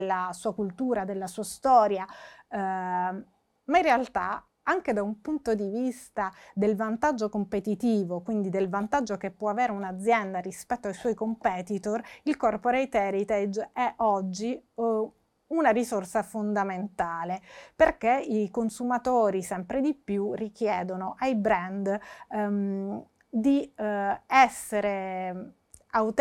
della sua cultura, della sua storia, ma in realtà anche da un punto di vista del vantaggio competitivo, quindi del vantaggio che può avere un'azienda rispetto ai suoi competitor, il corporate heritage è oggi una risorsa fondamentale, perché i consumatori sempre di più richiedono ai brand di essere